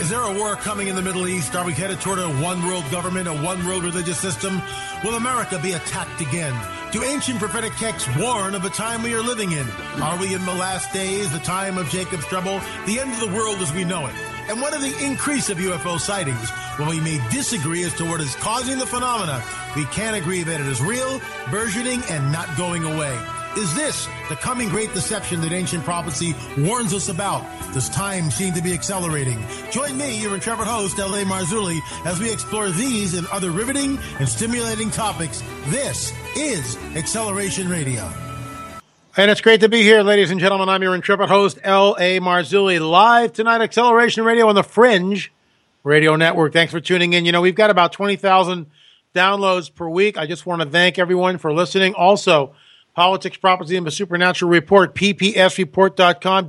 Is there a war coming in the Middle East? Are we headed toward a one-world government, a one-world religious system? Will America be attacked again? Do ancient prophetic texts warn of the time we are living in? Are we in the last days, the time of Jacob's trouble, the end of the world as we know it? And what of the increase of UFO sightings? Well, we may disagree as to what is causing the phenomena. We can agree that it is real, burgeoning, and not going away. Is this the coming great deception that ancient prophecy warns us about? Does time seem to be accelerating? Join me, your intrepid host, L.A. Marzulli, as we explore these and other riveting and stimulating topics. This is Acceleration Radio. And it's great to be here, ladies and gentlemen. I'm your intrepid host, L.A. Marzulli, live tonight, Acceleration Radio on the Fringe Radio Network. Thanks for tuning in. You know, we've got about 20,000 downloads per week. I just want to thank everyone for listening. Also, Politics, Prophecy, and the Supernatural Report, ppsreport.com,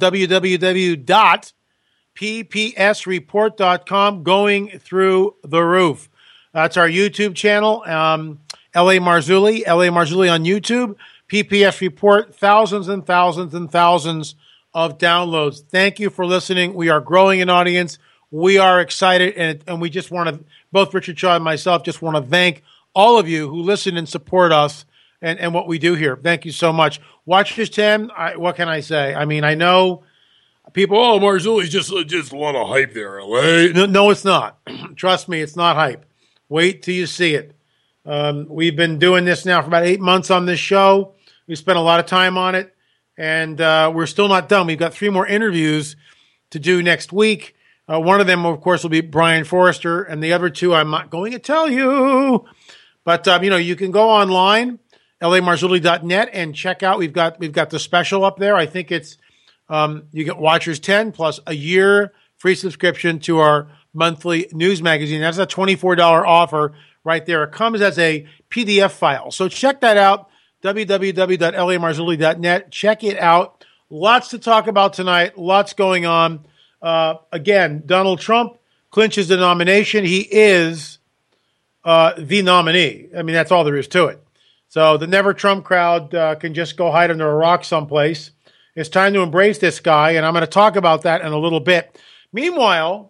www.ppsreport.com, going through the roof. That's our YouTube channel, L.A. Marzulli on YouTube, PPS Report, thousands and thousands and thousands of downloads. Thank you for listening. We are growing in audience. We are excited, and we just want to, both Richard Shaw and myself, just want to thank all of you who listen and support us and what we do here. Thank you so much. Watchers 10, what can I say? I mean, I know people, Marzulli's just a lot of hype there, LA. No, it's not. Trust me, it's not hype. Wait till you see it. We've been doing this now for about 8 months on this show. We spent a lot of time on it, and we're still not done. We've got 3 more interviews to do next week. One of them, of course, will be Brian Forrester, and the other 2 I'm not going to tell you. But, you can go online, lamarzulli.net, and check out. We've got the special up there. I think it's you get Watchers 10 plus a year free subscription to our monthly news magazine. That's a $24 offer right there. It comes as a PDF file. So check that out, www.lamarzulli.net. Check it out. Lots to talk about tonight. Lots going on. Again, Donald Trump clinches the nomination. He is the nominee. I mean, that's all there is to it. So the Never Trump crowd can just go hide under a rock someplace. It's time to embrace this guy, and I'm going to talk about that in a little bit. Meanwhile,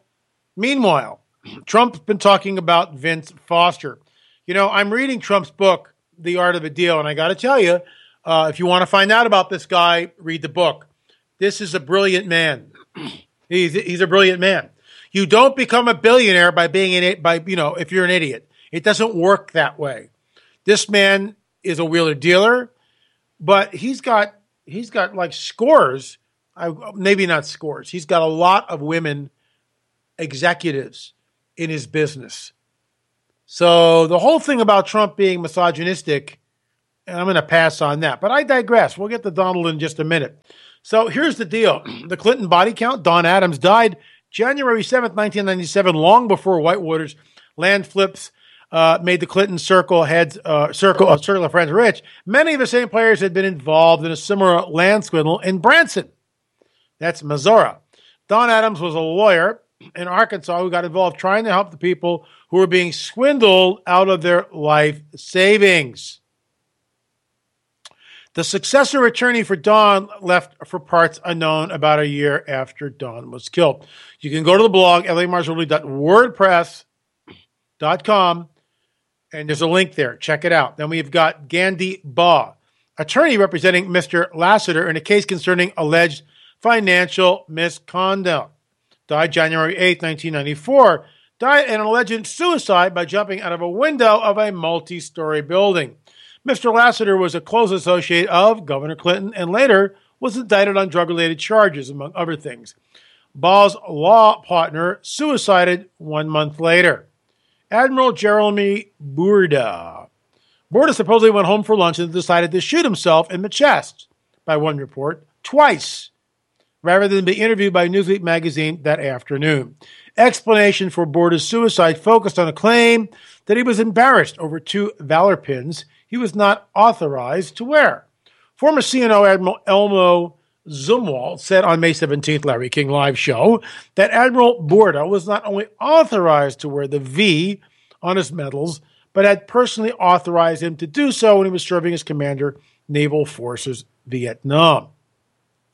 Trump's been talking about Vince Foster. You know, I'm reading Trump's book, The Art of a Deal, and I got to tell you, if you want to find out about this guy, read the book. This is a brilliant man. He's a brilliant man. You don't become a billionaire by being if you're an idiot. It doesn't work that way. This man is a wheeler dealer, but he's got like scores, maybe not scores. He's got a lot of women executives in his business. So the whole thing about Trump being misogynistic, and I'm going to pass on that, but I digress. We'll get to Donald in just a minute. So here's the deal. The Clinton body count, Don Adams died January 7th, 1997, long before Whitewater's land flips made the Clinton circle of friends rich. Many of the same players had been involved in a similar land swindle in Branson. That's Missouri. Don Adams was a lawyer in Arkansas who got involved trying to help the people who were being swindled out of their life savings. The successor attorney for Don left for parts unknown about a year after Don was killed. You can go to the blog, lamarzulli.wordpress.com, and there's a link there. Check it out. Then we've got Gandhi Baugh, attorney representing Mr. Lassiter in a case concerning alleged financial misconduct. Died January 8, 1994. Died in an alleged suicide by jumping out of a window of a multi-story building. Mr. Lassiter was a close associate of Governor Clinton and later was indicted on drug-related charges, among other things. Baugh's law partner suicided 1 month later. Admiral Jeremy Burda. Burda supposedly went home for lunch and decided to shoot himself in the chest, by one report, twice, rather than be interviewed by Newsweek magazine that afternoon. Explanation for Burda's suicide focused on a claim that he was embarrassed over 2 Valor pins he was not authorized to wear. Former CNO Admiral Elmo Zumwalt said on May 17th, Larry King Live show, that Admiral Burda was not only authorized to wear the V on his medals, but had personally authorized him to do so when he was serving as Commander, Naval Forces, Vietnam.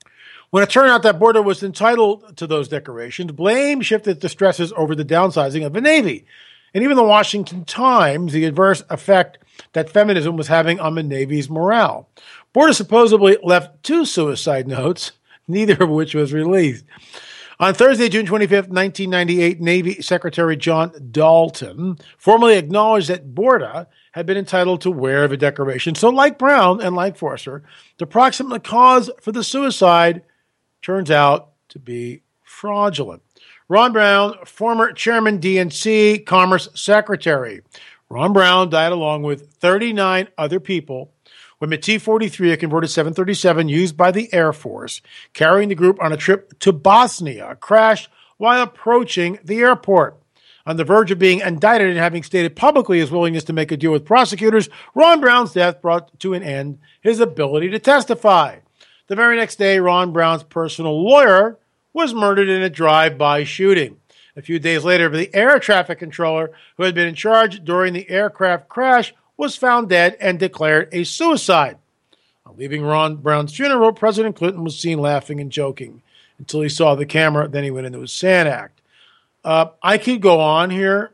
When it turned out that Bourda was entitled to those decorations, blame shifted to stresses over the downsizing of the Navy. And even the Washington Times, the adverse effect that feminism was having on the Navy's morale. Bourda supposedly left 2 suicide notes, neither of which was released. On Thursday, June 25th, 1998, Navy Secretary John Dalton formally acknowledged that Bourda had been entitled to wear the decoration. So like Brown and like Foster, the proximate cause for the suicide turns out to be fraudulent. Ron Brown, former chairman DNC, Commerce Secretary. Ron Brown died along with 39 other people when the T-43, a converted 737 used by the Air Force, carrying the group on a trip to Bosnia, crashed while approaching the airport. On the verge of being indicted and having stated publicly his willingness to make a deal with prosecutors, Ron Brown's death brought to an end his ability to testify. The very next day, Ron Brown's personal lawyer was murdered in a drive-by shooting. A few days later, the air traffic controller who had been in charge during the aircraft crash was found dead and declared a suicide. On leaving Ron Brown's funeral, President Clinton was seen laughing and joking until he saw the camera. Then he went into his SAN Act. I could go on here.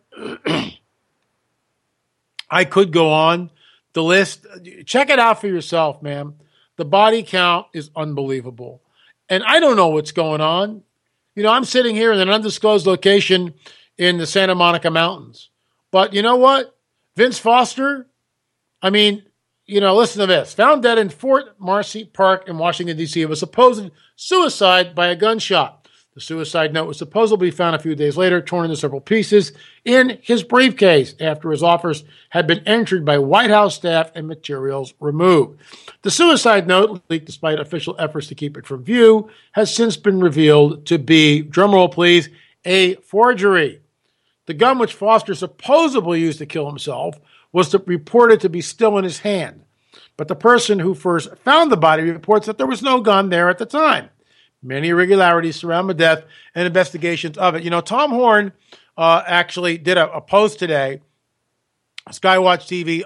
I could go on. The list, check it out for yourself, man. The body count is unbelievable. And I don't know what's going on. You know, I'm sitting here in an undisclosed location in the Santa Monica Mountains. But you know what? Vince Foster, I mean, you know, listen to this. Found dead in Fort Marcy Park in Washington, D.C. of a supposed suicide by a gunshot. The suicide note was supposedly found a few days later, torn into several pieces, in his briefcase after his offers had been entered by White House staff and materials removed. The suicide note, leaked despite official efforts to keep it from view, has since been revealed to be, drumroll please, a forgery. The gun which Foster supposedly used to kill himself was reported to be still in his hand. But the person who first found the body reports that there was no gun there at the time. Many irregularities surround the death and investigations of it. You know, Tom Horn actually did a post today, Skywatch TV,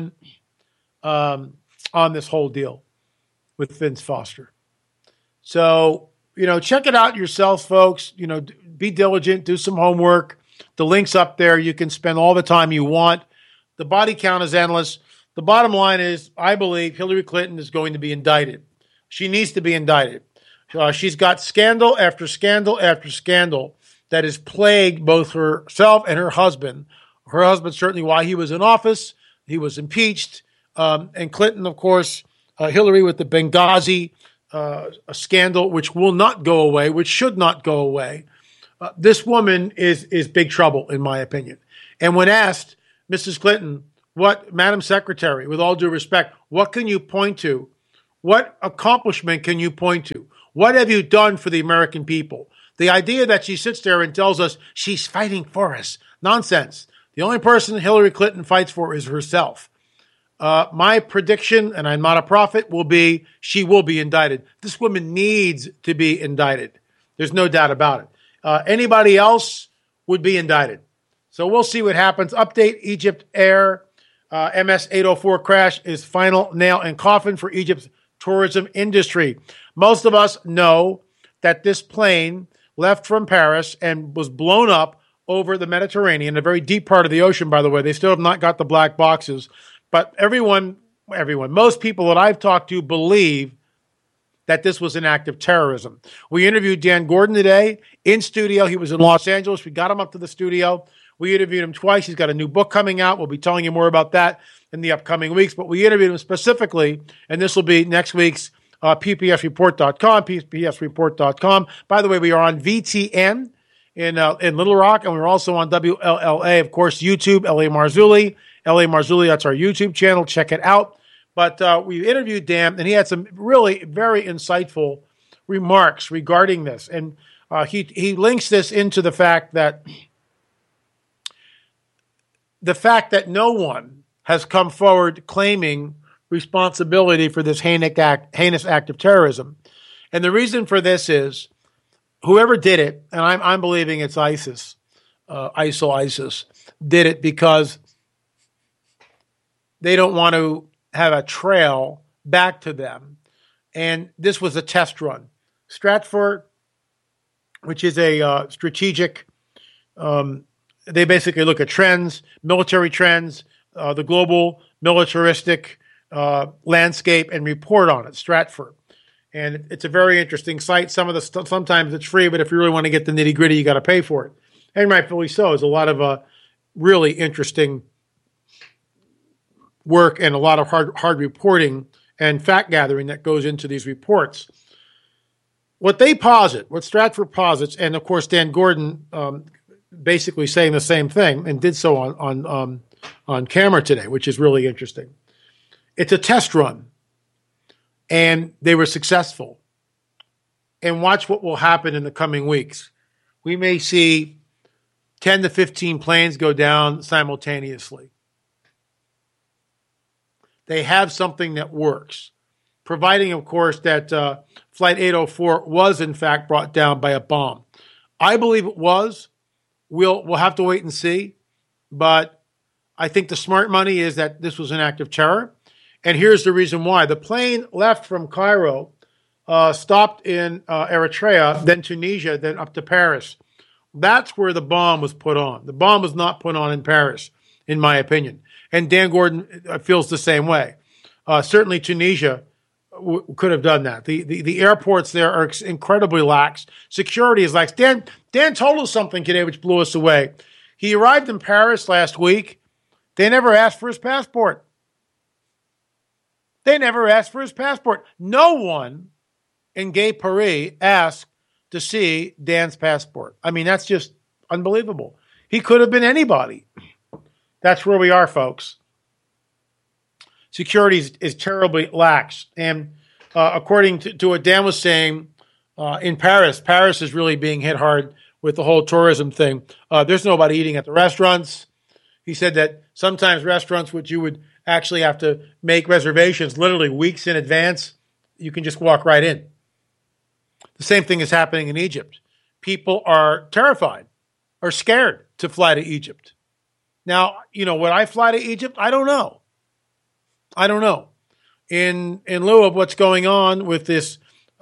on this whole deal with Vince Foster. So, you know, check it out yourselves, folks. You know, be diligent, do some homework. The link's up there. You can spend all the time you want. The body count is endless. The bottom line is, I believe Hillary Clinton is going to be indicted. She needs to be indicted. She's got scandal after scandal after scandal that has plagued both herself and her husband. Her husband, certainly while he was in office, he was impeached. And Clinton, of course, Hillary with the Benghazi a scandal, which will not go away, which should not go away. This woman is big trouble, in my opinion. And when asked, Mrs. Clinton, Madam Secretary, with all due respect, what can you point to? What accomplishment can you point to? What have you done for the American people? The idea that she sits there and tells us she's fighting for us. Nonsense. The only person Hillary Clinton fights for is herself. My prediction, and I'm not a prophet, will be she will be indicted. This woman needs to be indicted. There's no doubt about it. Anybody else would be indicted. So we'll see what happens. Update: Egypt Air MS-804 crash is final nail in coffin for Egypt's tourism industry. Most of us know that this plane left from Paris and was blown up over the Mediterranean, a very deep part of the ocean, by the way. They still have not got the black boxes. But most people that I've talked to believe that this was an act of terrorism. We interviewed Dan Gordon today in studio. He was in Los Angeles. We got him up to the studio. We interviewed him twice. He's got a new book coming out. We'll be telling you more about that in the upcoming weeks. But we interviewed him specifically, and this will be next week's ppsreport.com, ppsreport.com. By the way, we are on VTN in Little Rock, and we're also on WLLA, of course, YouTube, L.A. Marzulli. L.A. Marzulli, that's our YouTube channel. Check it out. But we interviewed Dan, and he had some really very insightful remarks regarding this. And he links this into the fact that no one has come forward claiming responsibility for this heinous act of terrorism. And the reason for this is whoever did it, and I'm believing it's ISIS, ISIS, did it because they don't want to have a trail back to them. And this was a test run. Stratfor, which is a strategic, they basically look at trends, military trends, the global militaristic landscape, and report on it, Stratfor. And it's a very interesting site. Sometimes it's free, but if you really want to get the nitty gritty, you got to pay for it. And rightfully so. There's a lot of really interesting work and a lot of hard reporting and fact gathering that goes into these reports. What they posit, what Stratfor posits, and of course Dan Gordon basically saying the same thing and did so on camera today, which is really interesting. It's a test run, and they were successful. And watch what will happen in the coming weeks. We may see 10 to 15 planes go down simultaneously. They have something that works, providing, of course, that Flight 804 was, in fact, brought down by a bomb. I believe it was. We'll have to wait and see. But I think the smart money is that this was an act of terror. And here's the reason why. The plane left from Cairo, stopped in Eritrea, then Tunisia, then up to Paris. That's where the bomb was put on. The bomb was not put on in Paris, in my opinion. And Dan Gordon feels the same way. Certainly Tunisia could have done that. The airports there are incredibly lax. Security is lax. Dan told us something today which blew us away. He arrived in Paris last week. They never asked for his passport. They never asked for his passport. No one in Gay Paris asked to see Dan's passport. I mean, that's just unbelievable. He could have been anybody. That's where we are, folks. Security is terribly lax. And according to what Dan was saying, in Paris is really being hit hard with the whole tourism thing. There's nobody eating at the restaurants. He said that sometimes restaurants, which you would actually have to make reservations literally weeks in advance, you can just walk right in. The same thing is happening in Egypt. People are terrified or scared to fly to Egypt. Now, would I fly to Egypt? I don't know. In lieu of what's going on with this,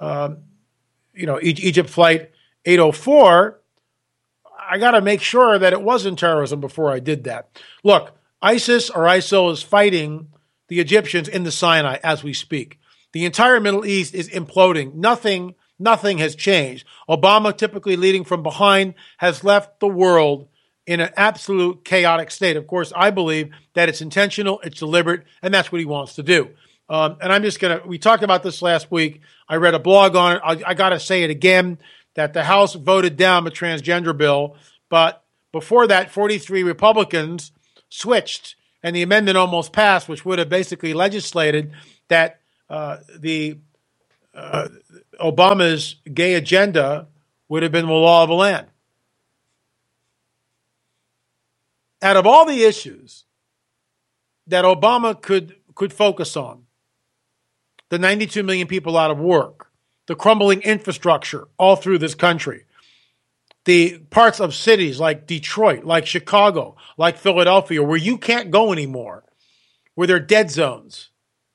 Egypt Flight 804, I got to make sure that it wasn't terrorism before I did that. Look, ISIS or ISIL is fighting the Egyptians in the Sinai as we speak. The entire Middle East is imploding. Nothing has changed. Obama, typically leading from behind, has left the world in an absolute chaotic state. Of course, I believe that it's intentional, it's deliberate, and that's what he wants to do. And I'm just we talked about this last week. I read a blog on it. I got to say it again, that the House voted down the transgender bill. But before that, 43 Republicans switched, and the amendment almost passed, which would have basically legislated that Obama's gay agenda would have been the law of the land. Out of all the issues that Obama could focus on, the 92 million people out of work, the crumbling infrastructure all through this country, the parts of cities like Detroit, like Chicago, like Philadelphia, where you can't go anymore, where they're dead zones,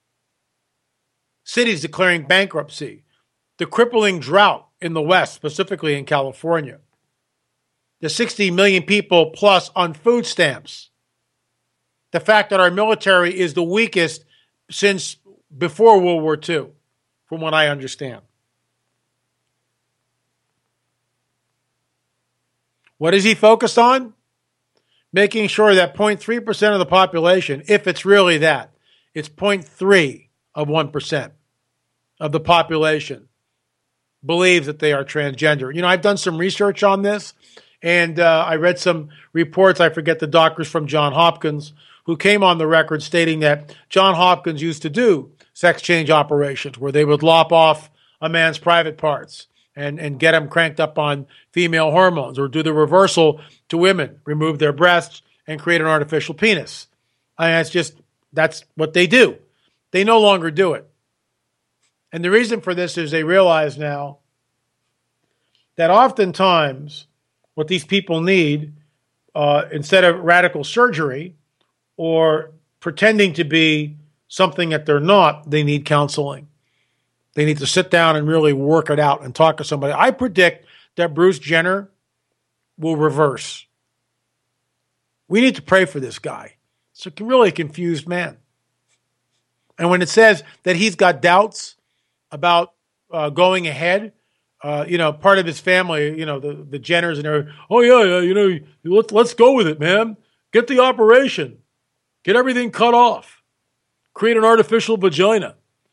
cities declaring bankruptcy, the crippling drought in the West, specifically in California, the 60 million people plus on food stamps, the fact that our military is the weakest since before World War II, from what I understand. What is he focused on? Making sure that 0.3% of the population, if it's really that, it's 0.3 of 1% of the population believes that they are transgender. I've done some research on this, and I read some reports. I forget the doctors from Johns Hopkins who came on the record stating that Johns Hopkins used to do sex change operations where they would lop off a man's private parts and get them cranked up on female hormones, or do the reversal to women, remove their breasts and create an artificial penis. That's what they do. They no longer do it. And the reason for this is they realize now that oftentimes what these people need, instead of radical surgery or pretending to be something that they're not, they need counseling. They need to sit down and really work it out and talk to somebody. I predict that Bruce Jenner will reverse. We need to pray for this guy. It's a really confused man. And when it says that he's got doubts about going ahead, part of his family, the Jenners and everything, oh yeah, let's go with it, man. Get the operation. Get everything cut off. Create an artificial vagina.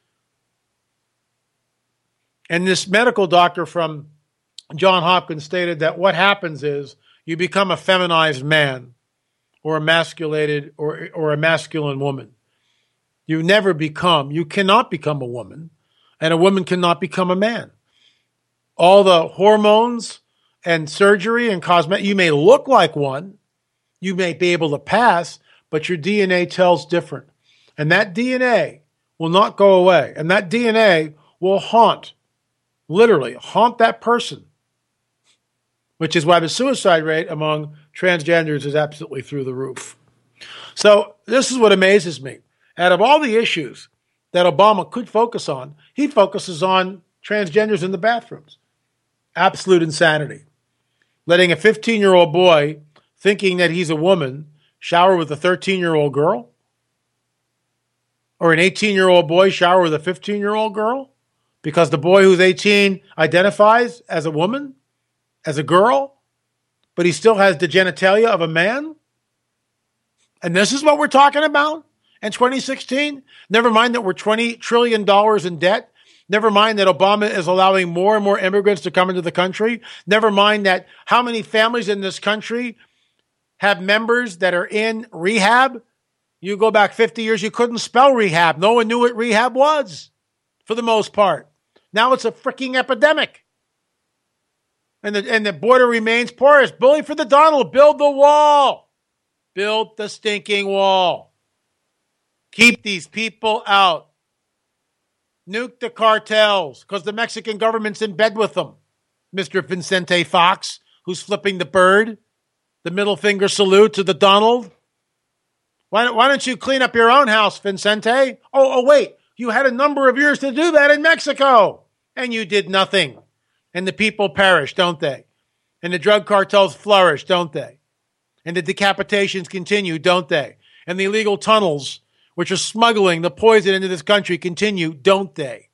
And this medical doctor from Johns Hopkins stated that what happens is you become a feminized man or emasculated or a masculine woman. You cannot become a woman, and a woman cannot become a man. All the hormones and surgery and cosmetic, you may look like one, you may be able to pass, but your DNA tells different. And that DNA will not go away. And that DNA will literally haunt that person, which is why the suicide rate among transgenders is absolutely through the roof. So this is what amazes me. Out of all the issues that Obama could focus on, he focuses on transgenders in the bathrooms. Absolute insanity. Letting a 15-year-old boy thinking that he's a woman shower with a 13-year-old girl? Or an 18-year-old boy shower with a 15-year-old girl? Because the boy who's 18 identifies as a woman, as a girl, but he still has the genitalia of a man? And this is what we're talking about in 2016? Never mind that we're $20 trillion in debt. Never mind that Obama is allowing more and more immigrants to come into the country. Never mind that how many families in this country have members that are in rehab. You go back 50 years, you couldn't spell rehab. No one knew what rehab was, for the most part. Now it's a freaking epidemic. And the border remains porous. Bully for the Donald. Build the wall. Build the stinking wall. Keep these people out. Nuke the cartels, because the Mexican government's in bed with them. Mr. Vicente Fox, who's flipping the bird, the middle finger salute to the Donald. Why don't you clean up your own house, Vicente? Oh, wait. You had a number of years to do that in Mexico, and you did nothing. And the people perish, don't they? And the drug cartels flourish, don't they? And the decapitations continue, don't they? And the illegal tunnels, which are smuggling the poison into this country, continue, don't they?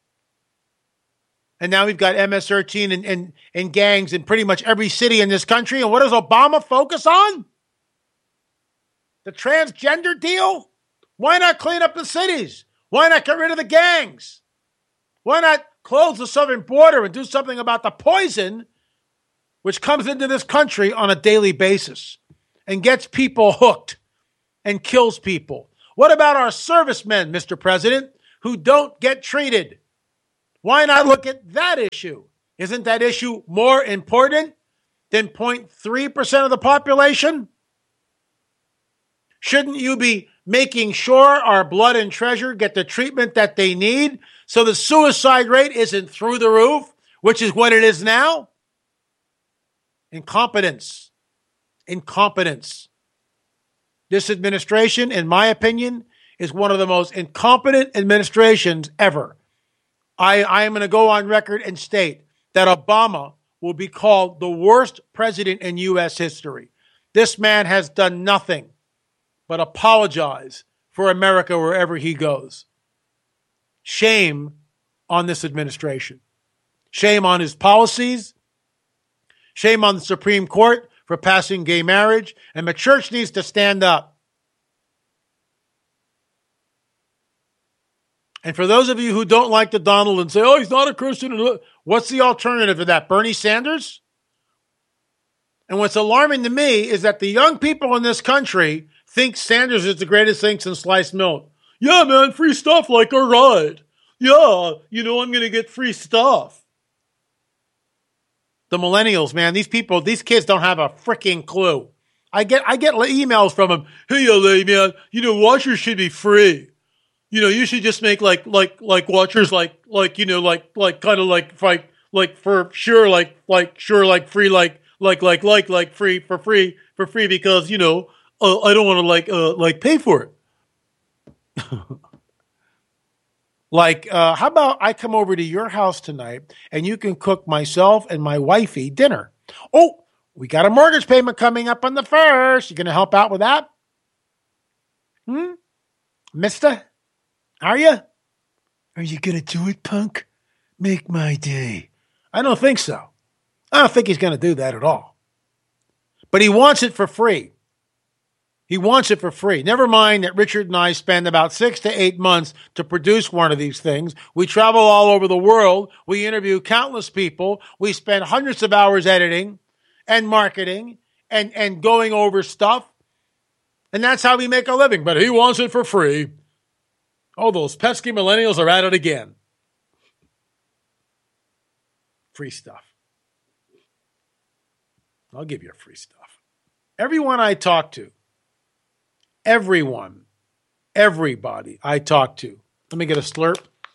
And now we've got MS-13 and gangs in pretty much every city in this country. And what does Obama focus on? The transgender deal? Why not clean up the cities? Why not get rid of the gangs? Why not close the southern border and do something about the poison which comes into this country on a daily basis and gets people hooked and kills people? What about our servicemen, Mr. President, who don't get treated? Why not look at that issue? Isn't that issue more important than 0.3% of the population? Shouldn't you be making sure our blood and treasure get the treatment that they need so the suicide rate isn't through the roof, which is what it is now? Incompetence. This administration, in my opinion, is one of the most incompetent administrations ever. I am going to go on record and state that Obama will be called the worst president in U.S. history. This man has done nothing but apologize for America wherever he goes. Shame on this administration. Shame on his policies. Shame on the Supreme Court for passing gay marriage. And the church needs to stand up. And for those of you who don't like the Donald and say, oh, he's not a Christian, what's the alternative to that? Bernie Sanders? And what's alarming to me is that the young people in this country think Sanders is the greatest thing since sliced milk. Yeah, man, free stuff like a ride. Yeah, I'm going to get free stuff. The millennials, man, these kids don't have a freaking clue. I get emails from them. Hey, LA, man, washers should be free. You should just make like watchers for free because I don't want to pay for it. Like, how about I come over to your house tonight and you can cook myself and my wifey dinner? Oh, we got a mortgage payment coming up on the 1st. You going to help out with that? Mister? Are you? Are you going to do it, punk? Make my day. I don't think so. I don't think he's going to do that at all. But he wants it for free. He wants it for free. Never mind that Richard and I spend about 6 to 8 months to produce one of these things. We travel all over the world. We interview countless people. We spend hundreds of hours editing and marketing and going over stuff. And that's how we make a living. But he wants it for free. Oh, those pesky millennials are at it again. Free stuff. I'll give you free stuff. Everyone I talk to, everybody I talk to. Let me get a slurp.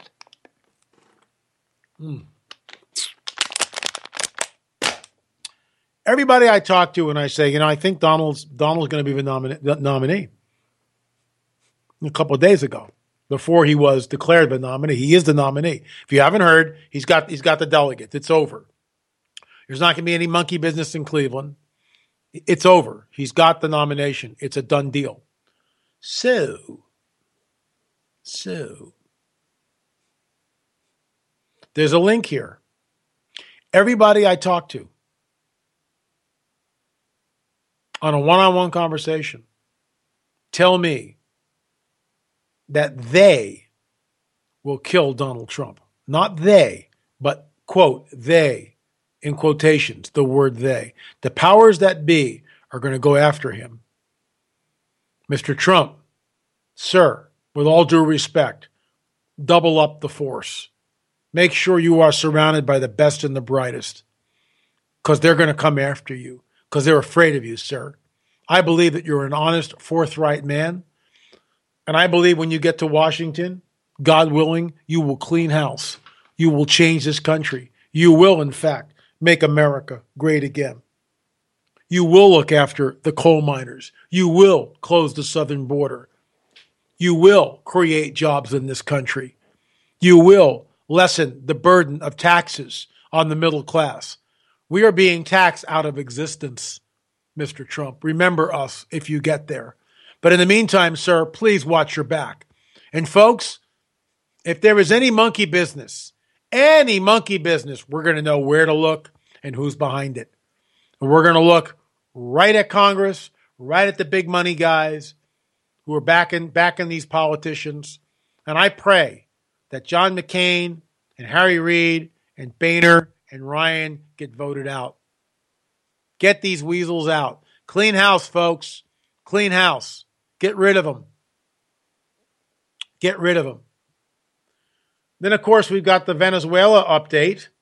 Everybody I talk to and I say, I think Donald's going to be the nominee. A couple of days ago, before he was declared the nominee, he is the nominee. If you haven't heard, he's got the delegates. It's over. There's not going to be any monkey business in Cleveland. It's over. He's got the nomination. It's a done deal. So, there's a link here. Everybody I talk to on a one-on-one conversation tell me that they will kill Donald Trump. Not they, but, quote, they, in quotations, the word they. The powers that be are going to go after him. Mr. Trump, sir, with all due respect, double up the force. Make sure you are surrounded by the best and the brightest, because they're going to come after you, because they're afraid of you, sir. I believe that you're an honest, forthright man, and I believe when you get to Washington, God willing, you will clean house. You will change this country. You will, in fact, make America great again. You will look after the coal miners. You will close the southern border. You will create jobs in this country. You will lessen the burden of taxes on the middle class. We are being taxed out of existence, Mr. Trump. Remember us if you get there. But in the meantime, sir, please watch your back. And folks, if there is any monkey business, we're going to know where to look and who's behind it. And we're going to look right at Congress, right at the big money guys who are backing these politicians. And I pray that John McCain and Harry Reid and Boehner and Ryan get voted out. Get these weasels out. Clean house, folks. Clean house. Get rid of them. Get rid of them. Then, of course, we've got the Venezuela update.